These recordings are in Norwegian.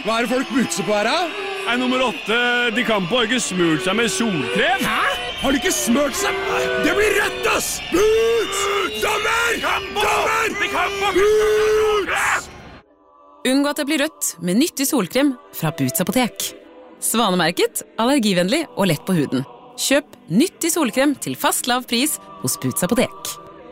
Hva det folk bruker seg på her, da? Nummer 8, de Campo har ikke smurt seg med solkrem. Hæ? Har de ikke smurt seg? Det blir rødt, ass! Boots! Dommer! Dommer! De Campo! Boots! Unngå at det blir rødt med nyttig solkrem fra Boots apotek. Svanemerket, allergivennlig og lett på huden. Kjøp nyttig solkrem til fast lav pris hos Boots apotek.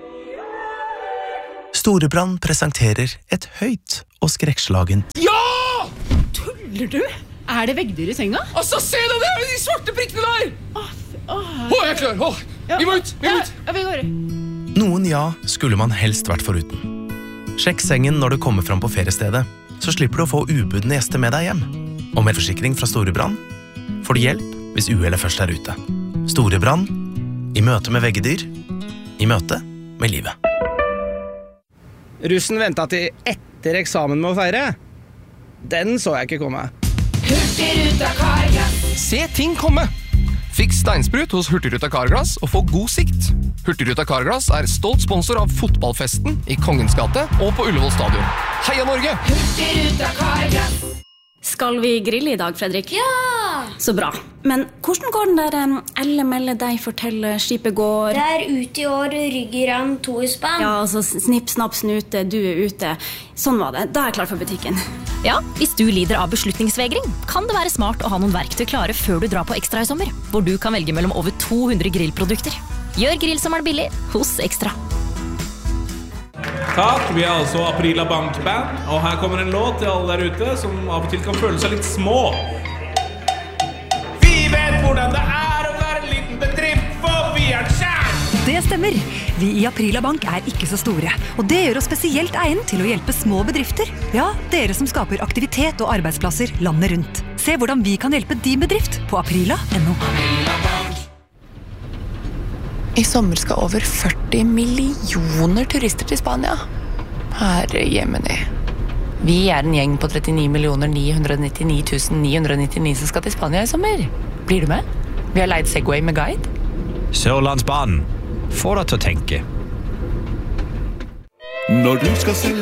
Storebrand presenterer et høyt og skrekkslagen. Ja! Tuller du? Det veggdyr i senga? Altså, se da, det de svarte prikkene der! Jeg er klar! Vi må ut! Ja, vi går. Noen skulle man helst vært foruten. Sjekk sengen når du kommer fram på feriestedet, så slipper du å få ubudne gjester med deg hjem. Og med forsikring fra Storebrand får du hjelp hvis uhellet først er ute. Storebrand, i møte med veggedyr, i møte med livet. Russen ventet til etter eksamen med å feire. Den så jeg ikke komme. Hurtigruta Carglass. Se ting komme! Fikk steinsprut hos Hurtigruta Carglass og få god sikt. Hurtigruta Carglass stolt sponsor av fotballfesten i Kongens gate og på Ullevål stadion. Heia Norge! Hurtigruta Carglass. Skal vi grille i dag, Fredrik? Ja! Så bra. Men hvordan går den der Elle melde deg fortelle skipet går? Det ute i år, ryggerann 2 i spann. Ja, altså snipp, snapp, snute, du ute. Sånn var det. Da jeg klar for butikken. Ja, hvis du lider av beslutningsvegring, kan det være smart å ha noen verktøy klare før du drar på Ekstra i sommer, hvor du kan velge mellom over 200 grillprodukter. Gjør grillsommeren billig hos Ekstra. Takk, vi altså Aprila Bankband, og her kommer en låt til alle der ute som av og til kan føle seg litt små. Vi vet hvordan det å være en liten bedrift, for vi kjær! Det stemmer. Vi i Aprila Bank ikke så store, og det gjør oss spesielt egnet til å hjelpe små bedrifter. Ja, dere som skaper aktivitet og arbeidsplasser landet rundt. Se hvordan vi kan hjelpe din bedrift på aprila.no. I sommer skal over 40 millioner turister til Spania. Herre jemini. Vi en gjeng på 39 999 999 som skal til Spania i sommer. Blir du med? Vi har leid Segway med guide. Sørlandsbanen. Få deg til å tenke. Når du skal selge